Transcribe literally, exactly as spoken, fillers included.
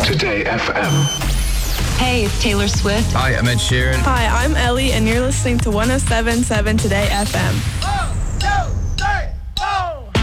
Today F M. Hey, it's Taylor Swift. Hi, I'm Ed Sheeran. Hi, I'm Ellie, and you're listening to one oh seven point seven Today F M.